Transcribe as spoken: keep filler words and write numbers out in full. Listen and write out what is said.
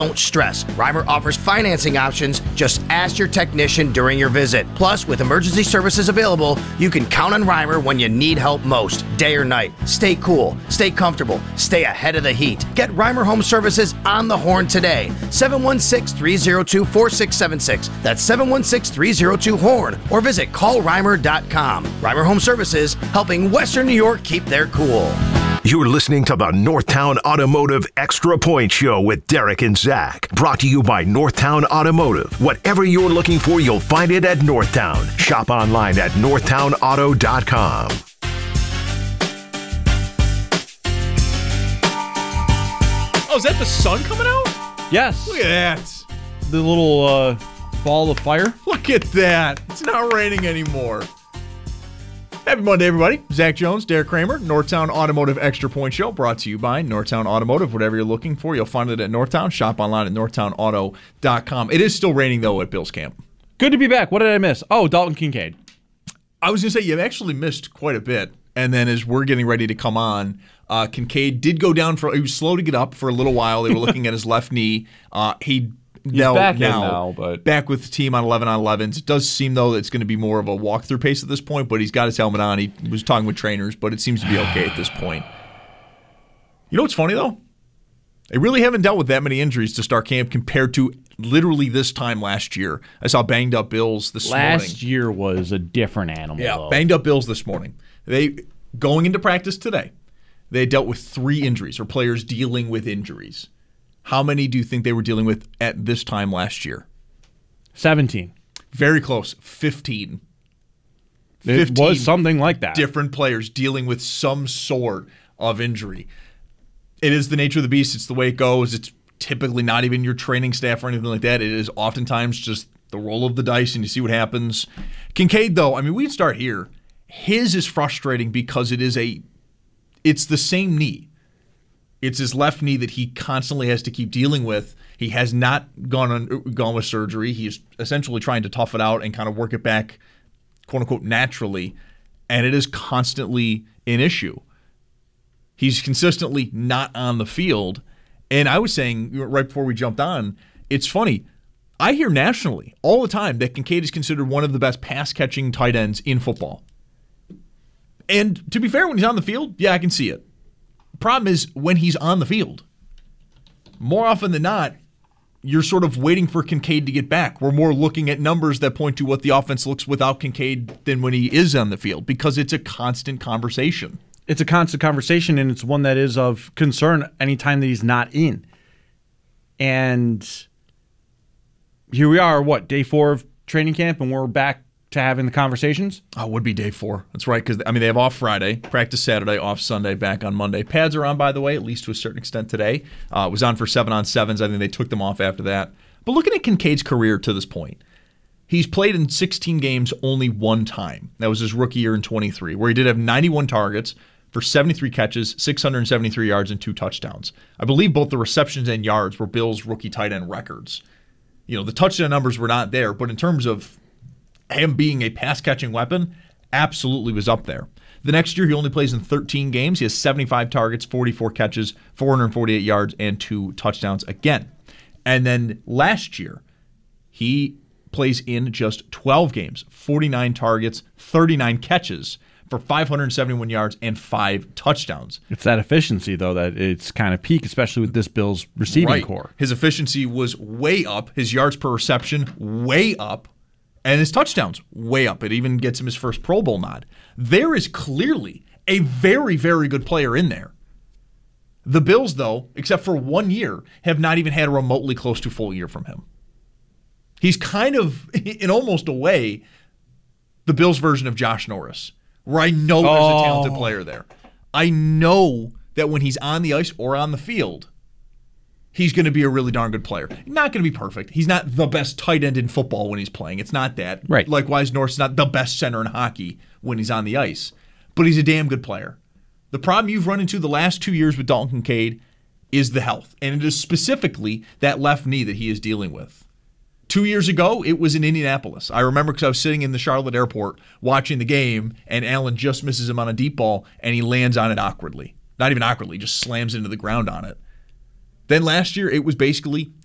Don't stress. Reimer offers financing options. Just ask your technician during your visit. Plus, with emergency services available, you can count on Reimer when you need help most, day or night. Stay cool, stay comfortable, stay ahead of the heat. Get Reimer Home Services on the horn today. seven one six, three zero two, four six seven six. That's seven one six, three zero two, horn. Or visit call reimer dot com. Reimer Home Services, helping Western New York keep their cool. You're listening to the Northtown Automotive Extra Point Show with Derek and Zach. Brought to you by Northtown Automotive. Whatever you're looking for, you'll find it at Northtown. Shop online at northtown auto dot com. Oh, is that the sun coming out? Yes. Look at that. The little uh, ball of fire. Look at that. It's not raining anymore. Happy Monday, everybody. Zach Jones, Derek Kramer, Northtown Automotive Extra Point Show, brought to you by Northtown Automotive. Whatever you're looking for, you'll find it at Northtown. Shop online at northtown auto dot com. It is still raining, though, at Bill's camp. Good to be back. What did I miss? Oh, Dalton Kincaid. I was going to say, you've actually missed quite a bit. And then as we're getting ready to come on, uh, Kincaid did go down for, he was slow to get up for a little while. They were looking at his left knee. Uh, he He's now, back now, in now, but back with the team on eleven on elevens. It does seem, though, that it's going to be more of a walkthrough pace at this point, but he's got his helmet on. He was talking with trainers, but it seems to be okay at this point. You know what's funny, though? They really haven't dealt with that many injuries to start camp compared to literally this time last year. I saw banged up Bills this last morning. Last year was a different animal. Yeah, though. Banged up Bills this morning. They going into practice today, they dealt with three injuries or players dealing with injuries. How many do you think they were dealing with at this time last year? seventeen. Very close. fifteen. It fifteen was something like that. Different players dealing with some sort of injury. It is the nature of the beast. It's the way it goes. It's typically not even your training staff or anything like that. It is oftentimes just the roll of the dice and you see what happens. Kincaid, though, I mean, we can start here. His is frustrating because it is a, it's the same knee. It's his left knee that he constantly has to keep dealing with. He has not gone on, gone with surgery. He's essentially trying to tough it out and kind of work it back, quote unquote, naturally. And it is constantly an issue. He's consistently not on the field. And I was saying right before we jumped on, it's funny. I hear nationally all the time that Kincaid is considered one of the best pass-catching tight ends in football. And to be fair, when he's on the field, yeah, I can see it. Problem is when he's on the field. More often than not, you're sort of waiting for Kincaid to get back. We're more looking at numbers that point to what the offense looks without Kincaid than when he is on the field because it's a constant conversation. It's a constant conversation, and it's one that is of concern anytime that he's not in. And here we are, what, day four of training camp, and we're back to having the conversations? Oh, it would be day four. That's right, because, I mean, they have off Friday, practice Saturday, off Sunday, back on Monday. Pads are on, by the way, at least to a certain extent today. Uh, it was on for seven on sevens. I think they took them off after that. But looking at Kincaid's career to this point, he's played in sixteen games only one time. That was his rookie year in twenty-three, where he did have ninety-one targets for seventy-three catches, six hundred seventy-three yards, and two touchdowns. I believe both the receptions and yards were Bills' rookie tight end records. You know, the touchdown numbers were not there, but in terms of him being a pass-catching weapon, absolutely was up there. The next year, he only plays in thirteen games. He has seventy-five targets, forty-four catches, four hundred forty-eight yards, and two touchdowns again. And then last year, he plays in just twelve games, forty-nine targets, thirty-nine catches for five hundred seventy-one yards and five touchdowns. It's that efficiency, though, that it's kind of peak, especially with this Bills receiving right. core. His efficiency was way up. His yards per reception, way up. And his touchdowns, way up. It even gets him his first Pro Bowl nod. There is clearly a very, very good player in there. The Bills, though, except for one year, have not even had a remotely close to full year from him. He's kind of, in almost a way, the Bills' version of Josh Norris, where I know there's oh. a talented player there. I know that when he's on the ice or on the field, he's going to be a really darn good player. Not going to be perfect. He's not the best tight end in football when he's playing. It's not that. Right. Likewise, North's not the best center in hockey when he's on the ice. But he's a damn good player. The problem you've run into the last two years with Dalton Kincaid is the health. And it is specifically that left knee that he is dealing with. Two years ago, it was in Indianapolis. I remember because I was sitting in the Charlotte airport watching the game, and Allen just misses him on a deep ball, and he lands on it awkwardly. Not even awkwardly, just slams into the ground on it. Then last year, it was basically